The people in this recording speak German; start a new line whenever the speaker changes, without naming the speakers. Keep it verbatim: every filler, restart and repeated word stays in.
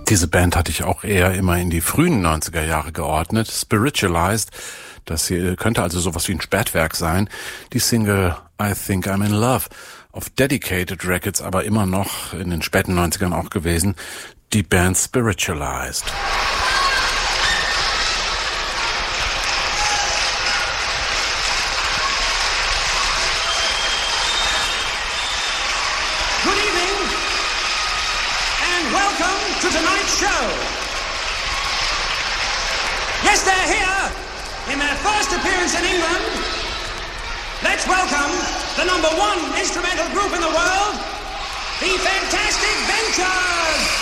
Diese Band hatte ich auch eher immer in die frühen neunziger Jahre geordnet. Spiritualized, das hier könnte also sowas wie ein Spätwerk sein. Die Single I Think I'm in Love, auf Dedicated Records aber immer noch in den späten neunzigern auch gewesen. Die Band Spiritualized.
Good evening and welcome to tonight's show. Yes, they're here in their first appearance in England. Let's welcome the number one instrumental group in the world, the Fantastic Ventures.